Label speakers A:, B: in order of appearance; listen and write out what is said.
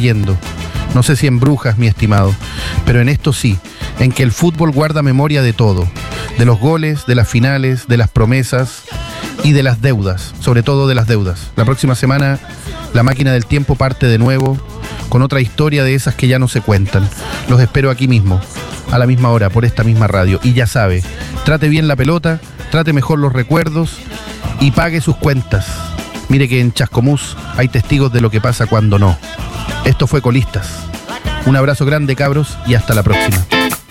A: creyendo. No sé si en brujas, mi estimado, pero en esto sí, en que el fútbol guarda memoria de todo, de los goles, de las finales, de las promesas y de las deudas, sobre todo de las deudas. La próxima semana la máquina del tiempo parte de nuevo con otra historia de esas que ya no se cuentan. Los espero aquí mismo, a la misma hora, por esta misma radio. Y ya sabe, trate bien la pelota, trate mejor los recuerdos y pague sus cuentas. Mire que en Chascomús hay testigos de lo que pasa cuando no. Esto fue Colistas. Un abrazo grande, cabros, y hasta la próxima.